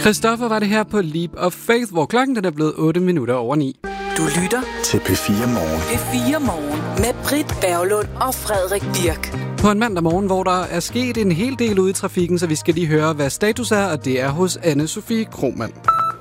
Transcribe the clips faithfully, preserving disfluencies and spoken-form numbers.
Christoffer var det her på Leap of Faith, hvor klokken den er blevet otte minutter over ni. Du lytter til P fire Morgen. P fire Morgen med Britt Berglund og Frederik Birk. På en mandag morgen, hvor der er sket en hel del ude i trafikken, så vi skal lige høre, hvad status er, og det er hos Anne-Sophie Krohmann.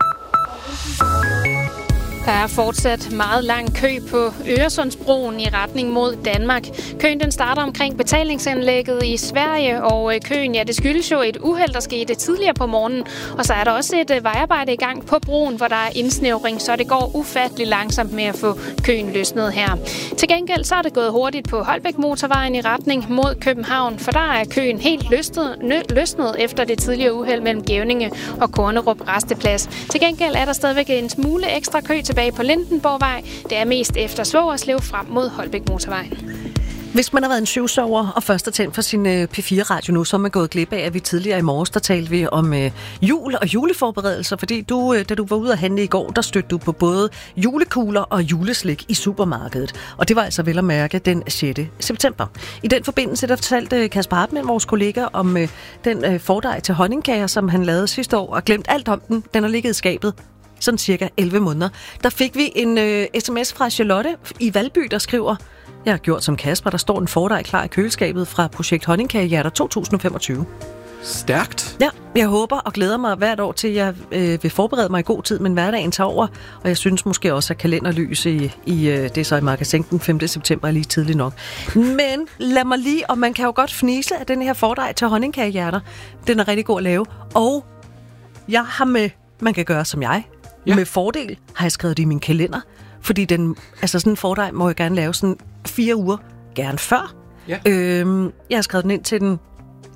Der er fortsat meget lang kø på Øresundsbroen i retning mod Danmark. Køen den starter omkring betalingsanlægget i Sverige, og køen ja, det skyldes jo et uheld, der skete tidligere på morgenen. Og så er der også et vejarbejde i gang på broen, hvor der er indsnævring, så det går ufattelig langsomt med at få køen løsnet her. Til gengæld så er det gået hurtigt på Holbæk Motorvejen i retning mod København, for der er køen helt løsnet, nø, løsnet efter det tidligere uheld mellem Gævninge og Kornerup Rasteplads. Til gengæld er der stadigvæk en smule ekstra kø tilbage på Lindenborgvej. Det er mest efter Svogerslev frem mod Holbæk Motorvejen. Hvis man har været en syvsover og først er tændt for sin øh, P fire radio nu, så er man gået glip af, at vi tidligere i morges, der talte vi om øh, jul og juleforberedelser, fordi du, øh, da du var ude at handle i går, der stødte du på både julekugler og juleslik i supermarkedet. Og det var altså vel at mærke den sjette september. I den forbindelse, der fortalte Kasper Hartmann, vores kollega, om øh, den øh, fordej til honningkager, som han lavede sidste år, og glemt alt om den. Den har ligget i skabet sådan cirka elleve måneder. Der fik vi en øh, sms fra Charlotte i Valby, der skriver: Jeg har gjort som Kasper, der står en fordej klar i køleskabet fra projekt Honningkagehjerter to tusind femogtyve. Stærkt. Ja, jeg håber og glæder mig hvert år til, at jeg øh, vil forberede mig i god tid, men hverdagen tager over, og jeg synes måske også, at kalenderlys i, i øh, det er så i magasin den femte september er lige tidligt nok. Men lad mig lige, og man kan jo godt fnise af den her fordej til Honningkagehjerter. Den er rigtig god at lave, og jeg har med, man kan gøre som jeg, ja. Med fordel har jeg skrevet det i min kalender, fordi den, altså sådan en fordej må jeg gerne lave sådan fire uger, gerne før. Ja. Øhm, jeg har skrevet den ind til den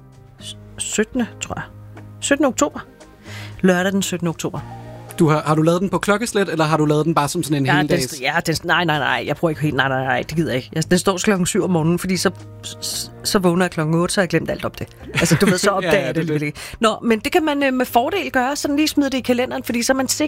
syttende, tror jeg. syttende oktober. Lørdag den syttende oktober. Du har, har du lavet den på klokkeslæt, eller har du lavet den bare som sådan en ja, hel dags? Den, ja, den, nej, nej, nej, jeg bruger ikke helt, nej, nej, nej, det gider jeg ikke. Jeg, den står klokken syv om morgenen, fordi så, så, så vågner jeg klokken otte, så har jeg glemt alt om det. Altså, du ved, så opdager ja, ja, det, det lidt. Nå, men det kan man øh, med fordel gøre, så lige smide det i kalenderen, fordi så er man sikker